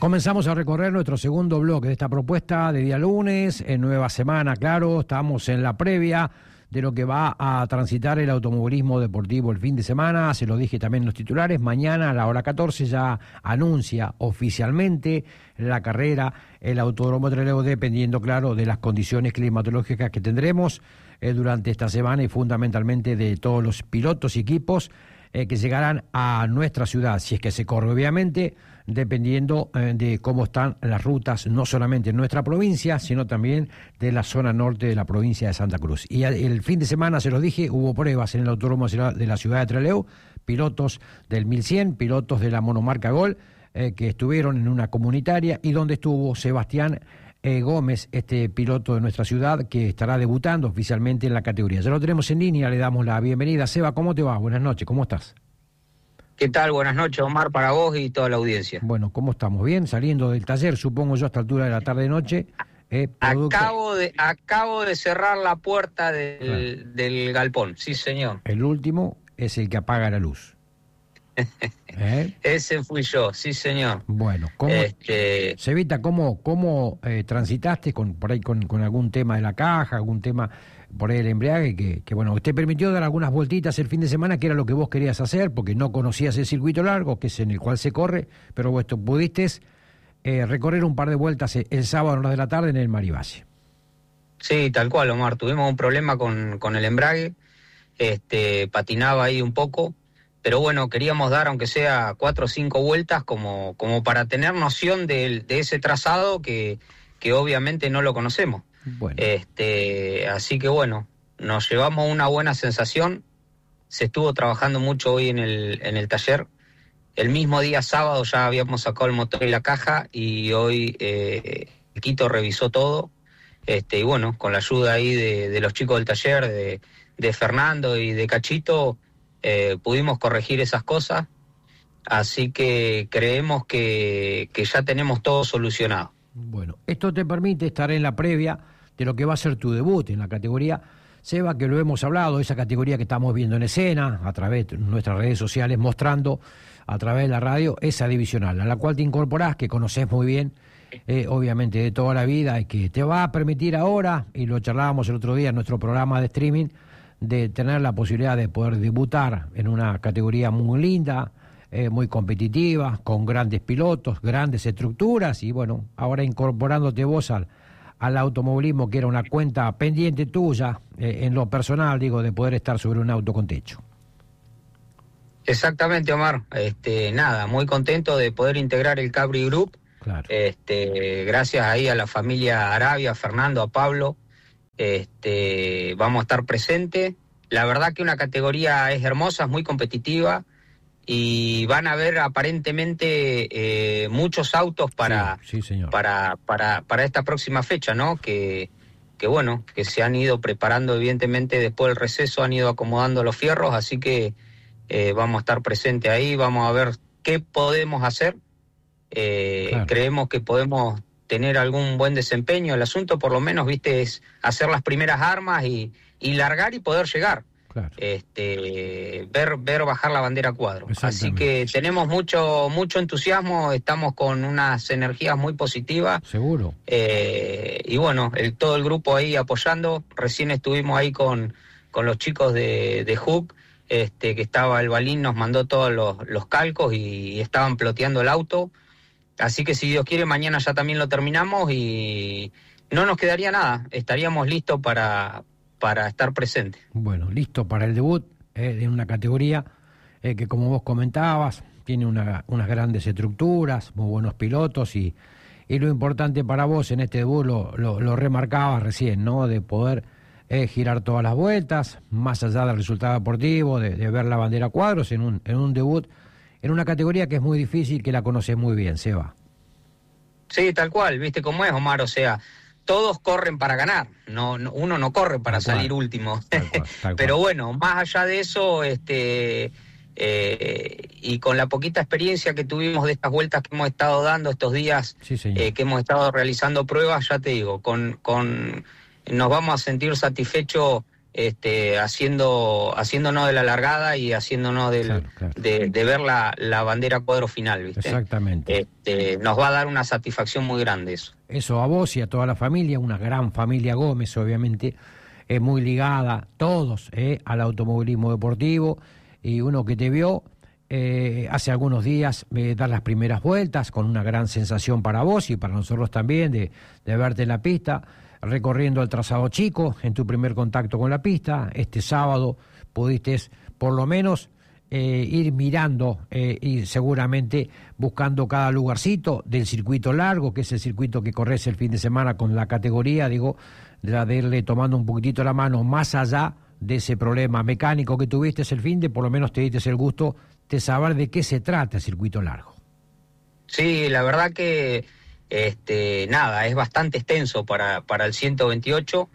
Comenzamos a recorrer nuestro segundo bloque de esta propuesta de día lunes, en nueva semana, claro, estamos en la previa de lo que va a transitar el automovilismo deportivo el fin de semana, se lo dije también en los titulares, mañana a la hora 14 ya anuncia oficialmente la carrera, el Autódromo Trelew, dependiendo, claro, de las condiciones climatológicas que tendremos durante esta semana y fundamentalmente de todos los pilotos y equipos que llegarán a nuestra ciudad, si es que se corre obviamente, dependiendo de cómo están las rutas, no solamente en nuestra provincia, sino también de la zona norte de la provincia de Santa Cruz. Y el fin de semana, se los dije, hubo pruebas en el autódromo de la ciudad de Trelew, pilotos del 1100, pilotos de la monomarca Gol, que estuvieron en una comunitaria, y donde estuvo Sebastián Gómez, este piloto de nuestra ciudad, que estará debutando oficialmente en la categoría. Ya lo tenemos en línea, le damos la bienvenida. Seba, ¿cómo te va? Buenas noches, ¿cómo estás? ¿Qué tal? Buenas noches, Omar, para vos y toda la audiencia. Bueno, ¿cómo estamos? ¿Bien? Saliendo del taller, supongo yo, a esta altura de la tarde-noche. Acabo de cerrar la puerta del galpón, sí, señor. El último es el que apaga la luz. Ese fui yo, sí, señor. Bueno, Cevita, ¿cómo transitaste por ahí con algún tema de la caja, algún tema por ahí del embriague, que bueno, te permitió dar algunas vueltitas el fin de semana, que era lo que vos querías hacer, porque no conocías el circuito largo, que es en el cual se corre, pero vos pudiste recorrer un par de vueltas el sábado a las de la tarde en el Maribase? Sí, tal cual, Omar, tuvimos un problema con el embrague, patinaba ahí un poco, pero bueno, queríamos dar aunque sea 4 o 5 vueltas como para tener noción de ese trazado que obviamente no lo conocemos. Bueno. Así que bueno, nos llevamos una buena sensación. Se estuvo trabajando mucho hoy en el taller. El mismo día sábado ya habíamos sacado el motor y la caja, y hoy Quito revisó todo. Y bueno, con la ayuda ahí de los chicos del taller, de Fernando y de Cachito, pudimos corregir esas cosas. Así que creemos que ya tenemos todo solucionado. Bueno, esto te permite estar en la previa de lo que va a ser tu debut en la categoría, Seba, que lo hemos hablado, esa categoría que estamos viendo en escena, a través de nuestras redes sociales, mostrando a través de la radio esa divisional, a la cual te incorporás, que conocés muy bien, obviamente de toda la vida, y que te va a permitir ahora, y lo charlábamos el otro día en nuestro programa de streaming, de tener la posibilidad de poder debutar en una categoría muy linda, muy competitiva, con grandes pilotos, grandes estructuras, y bueno, ahora incorporándote vos al automovilismo, que era una cuenta pendiente tuya, en lo personal, digo, de poder estar sobre un auto con techo. Exactamente, Omar. Nada, muy contento de poder integrar el Capri Group. Claro. Gracias ahí a la familia Arabia, a Fernando, a Pablo. Vamos a estar presentes. La verdad que una categoría es hermosa, es muy competitiva, y van a haber aparentemente muchos autos para esta próxima fecha, ¿no? Que bueno, que se han ido preparando evidentemente después del receso, han ido acomodando los fierros, así que vamos a estar presentes ahí, vamos a ver qué podemos hacer. Claro. Creemos que podemos tener algún buen desempeño. El asunto, por lo menos, es hacer las primeras armas y largar y poder llegar. Claro. Ver bajar la bandera a cuadro. Así que tenemos mucho entusiasmo, estamos con unas energías muy positivas. Seguro. Y bueno, todo el grupo ahí apoyando. Recién estuvimos ahí con los chicos de Hook, que estaba el Balín, nos mandó todos los calcos y estaban ploteando el auto. Así que si Dios quiere, mañana ya también lo terminamos y no nos quedaría nada. Estaríamos listos para estar presente. Bueno, listo para el debut en una categoría que, como vos comentabas, tiene unas grandes estructuras, muy buenos pilotos, y lo importante para vos en este debut lo remarcabas recién, ¿no? De poder girar todas las vueltas, más allá del resultado deportivo, de ver la bandera a cuadros en un debut, en una categoría que es muy difícil, que la conoces muy bien, Seba. Sí, tal cual, viste cómo es, Omar, o sea, todos corren para ganar, uno no corre para salir último. Tal cual. Pero bueno, más allá de eso, y con la poquita experiencia que tuvimos de estas vueltas que hemos estado dando estos días, sí, que hemos estado realizando pruebas, ya te digo, nos vamos a sentir satisfechos haciéndonos de la largada y haciéndonos de ver la bandera cuadro final, ¿viste? Exactamente. Nos va a dar una satisfacción muy grande eso. Eso a vos y a toda la familia, una gran familia Gómez, obviamente, muy ligada, todos, al automovilismo deportivo, y uno que te vio hace algunos días dar las primeras vueltas, con una gran sensación para vos y para nosotros también, de verte en la pista, recorriendo el trazado chico, en tu primer contacto con la pista. Este sábado pudiste, por lo menos, ir mirando y seguramente buscando cada lugarcito del circuito largo, que es el circuito que corres el fin de semana con la categoría, digo, de irle tomando un poquitito la mano más allá de ese problema mecánico que tuviste el fin de, por lo menos te diste el gusto de saber de qué se trata el circuito largo. Sí, la verdad que nada, es bastante extenso para el 128,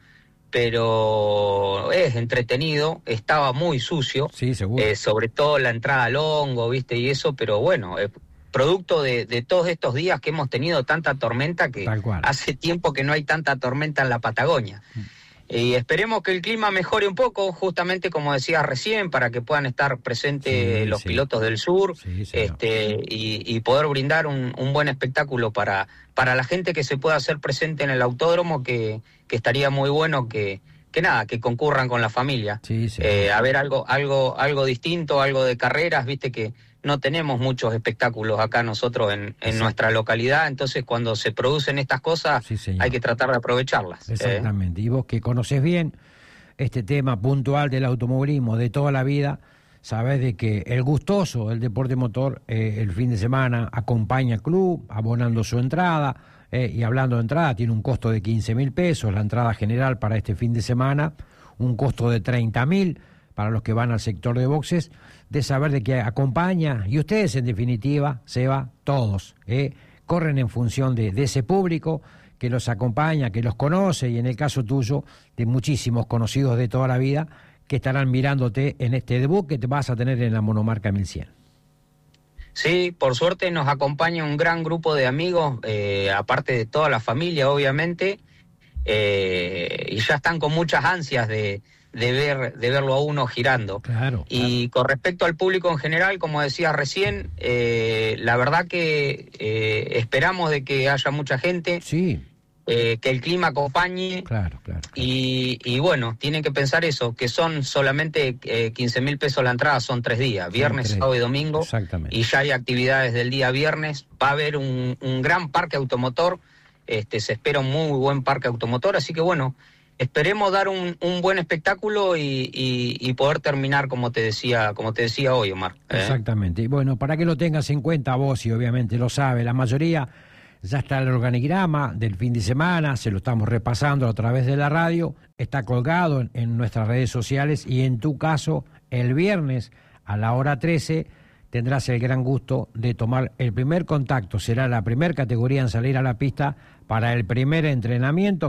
pero es entretenido, estaba muy sucio, sí, seguro. Sobre todo la entrada al hongo, ¿viste? Y eso, pero bueno, producto de todos estos días que hemos tenido tanta tormenta, que hace tiempo que no hay tanta tormenta en la Patagonia. Y esperemos que el clima mejore un poco, justamente como decías recién, para que puedan estar presentes los pilotos del sur, y poder brindar un buen espectáculo para la gente que se pueda hacer presente en el autódromo, que estaría muy bueno que concurran con la familia. A ver algo distinto, algo de carreras, viste que no tenemos muchos espectáculos acá nosotros en nuestra localidad, entonces cuando se producen estas cosas hay que tratar de aprovecharlas. Exactamente, y vos que conocés bien este tema puntual del automovilismo de toda la vida, sabés de que el gustoso del deporte motor el fin de semana acompaña al club, abonando su entrada, y hablando de entrada, tiene un costo de 15.000 pesos, la entrada general para este fin de semana, un costo de 30.000 para los que van al sector de boxes, de saber de que acompaña, y ustedes en definitiva, Seba, todos, corren en función de ese público que los acompaña, que los conoce, y en el caso tuyo, de muchísimos conocidos de toda la vida, que estarán mirándote en este debut que te vas a tener en la monomarca 1100. Sí, por suerte nos acompaña un gran grupo de amigos, aparte de toda la familia, obviamente, y ya están con muchas ansias de verlo a uno girando. Claro. Y con respecto al público en general, como decías recién, la verdad que esperamos de que haya mucha gente, que el clima acompañe. Claro. Y bueno, tienen que pensar eso, que son solamente 15.000 pesos la entrada, son 3 días, viernes, sábado y domingo. Exactamente. Y ya hay actividades del día viernes, va a haber un gran parque automotor, se espera un muy buen parque automotor, así que bueno, esperemos dar un buen espectáculo y poder terminar como te decía hoy, Omar. Exactamente. Y bueno, para que lo tengas en cuenta vos, y obviamente lo sabe, la mayoría ya está el organigrama del fin de semana, se lo estamos repasando a través de la radio, está colgado en nuestras redes sociales, y en tu caso, el viernes a la hora 13 tendrás el gran gusto de tomar el primer contacto, será la primera categoría en salir a la pista para el primer entrenamiento